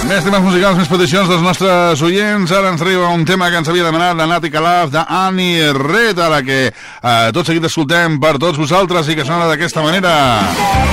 Més temes musicals, més peticions dels nostres oients. Ara ens arriba un tema que ens havia demanat la Nati Calaf d'Annie Red, a la que tot seguit escoltem per tots vosaltres i que sona d'aquesta manera.